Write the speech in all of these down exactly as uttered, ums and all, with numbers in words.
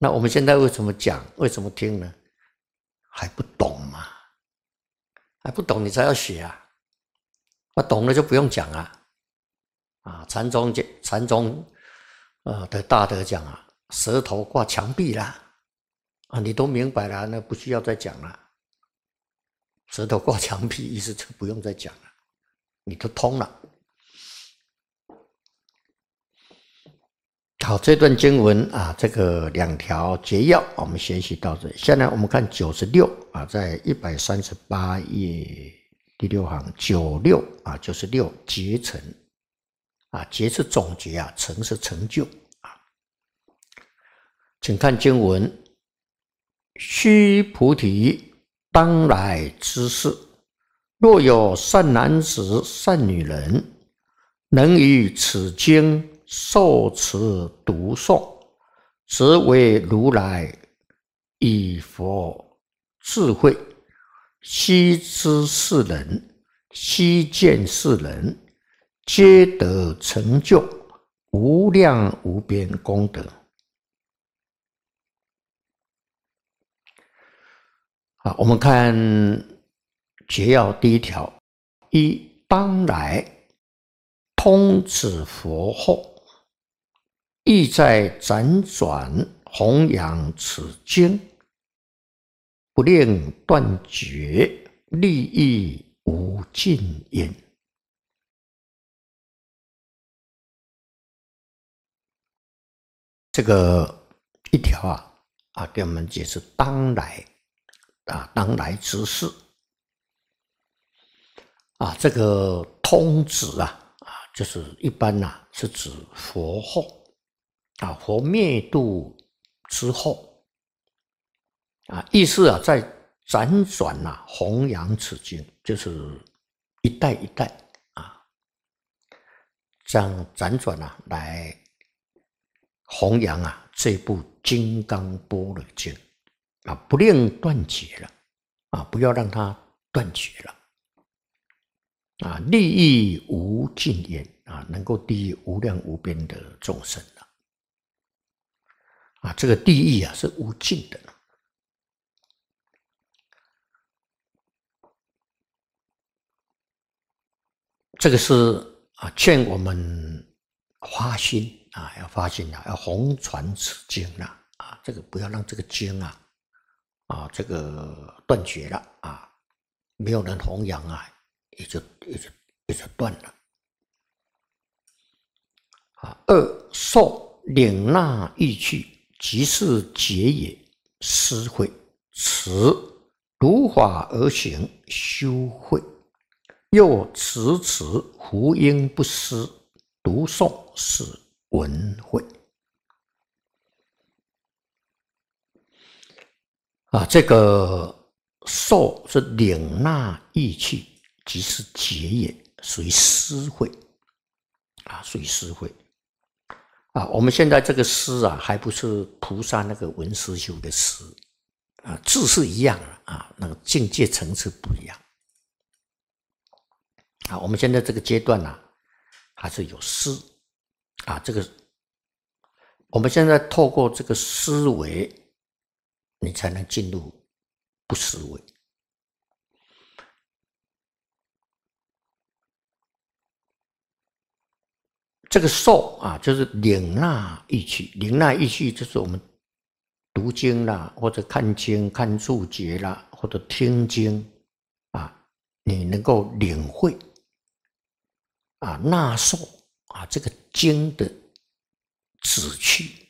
那我们现在为什么讲？为什么听呢？还不懂嘛，还不懂你才要学啊。那懂了就不用讲啊。啊，禅宗禅宗呃的大德讲啊，舌头挂墙壁啦，啊，你都明白了，那不需要再讲了。舌头挂墙壁，意思就不用再讲了，你都通了。好，这段经文啊，这个两条节要，我们学习到这里。现在我们看九十六啊，在一百三十八页第六行九六啊，就是六结成啊，结是总结啊，成是成就啊。请看经文：须菩提，当来之事，若有善男子、善女人，能于此经受持读诵，则为如来以佛智慧，悉知世人，悉见世人，皆得成就无量无边功德。好，我们看节要第一条：一当来通指佛后，意在辗转弘扬此经，不令断绝，利益无尽焉。这个一条啊啊，给我们解释当来啊，当来之事啊，这个通指啊啊，就是一般呐、啊、是指佛后。啊，佛灭度之后，啊，意思啊，在辗转啊，弘扬此经，就是一代一代啊，这样辗转啊，来弘扬啊这部《金刚般若经》啊，不令断绝了啊，不要让它断绝了啊，利益无尽焉啊，能够利益无量无边的众生了。啊，这个利益啊是无尽的。这个是啊，劝我们发心啊，要发心啊，要弘传此经啊，啊，这个不要让这个经啊，啊，这个断绝了啊，没有人弘扬啊，也就也就也就断了。啊，二受领纳意趣。即是解也，施慧，持如法而行，修慧，又持持福音不失，读诵是闻慧。啊，这个受是领纳意趣，即是解也，属于施慧啊，属于施慧。啊，我们现在这个施啊，还不是菩萨那个文思修的施啊，字是一样的啊，那个境界层次不一样啊。我们现在这个阶段呢、啊，还是有思啊，这个我们现在透过这个思维，你才能进入不思维。这个受啊，就是领纳意趣，领纳意趣就是我们读经啦，或者看经、看注解啦，或者听经啊，你能够领会啊，纳受啊这个经的旨趣，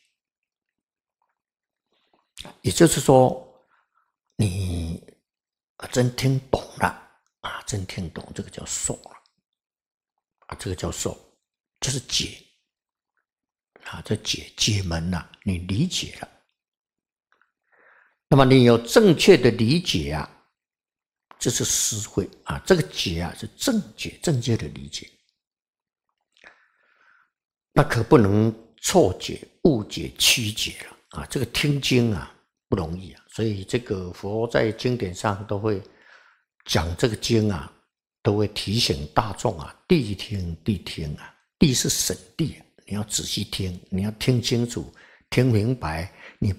也就是说，你真听懂了啊，真听懂，这个叫受了啊，这个叫受。就是解啊，这解解门呐、啊，你理解了，那么你有正确的理解啊，这是思慧啊，这个解啊是正解、正确的理解，那可不能错解、误解、曲解了啊！这个听经啊不容易啊，所以这个佛在经典上都会讲这个经啊，都会提醒大众啊，谛听谛听啊。谛是审谛，你要仔细听，你要听清楚、听明白，